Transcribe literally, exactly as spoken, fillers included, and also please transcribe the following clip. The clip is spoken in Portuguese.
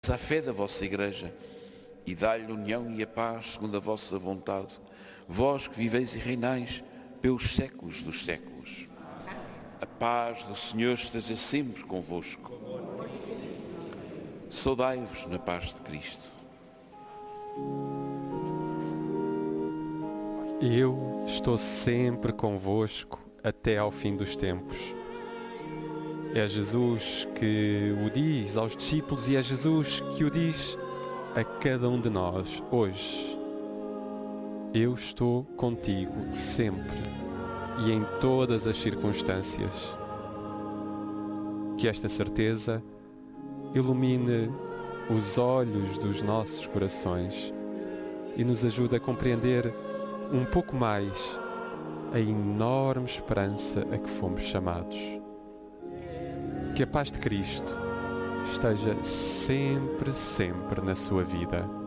à fé da vossa Igreja e dai-lhe união e a paz segundo a vossa vontade, vós que viveis e reinais pelos séculos dos séculos. A paz do Senhor esteja sempre convosco. Saudai-vos na paz de Cristo. Eu estou sempre convosco até ao fim dos tempos. É Jesus que o diz aos discípulos e é Jesus que o diz a cada um de nós hoje. Eu estou contigo sempre e em todas as circunstâncias. Que esta certeza ilumine os olhos dos nossos corações e nos ajude a compreender um pouco mais a enorme esperança a que fomos chamados. Que a paz de Cristo esteja sempre, sempre na sua vida.